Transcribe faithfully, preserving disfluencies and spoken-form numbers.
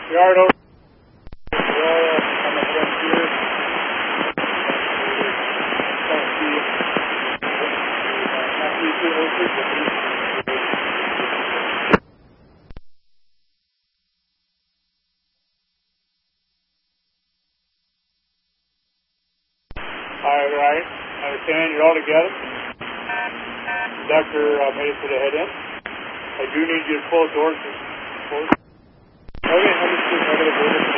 Yard over. Royal on the front gear. Don't see. Not see too closely, but see. All right. I understand you're all together. Conductor uh, made it to the head end. I do need you to close doors. Okay, understood. Negative.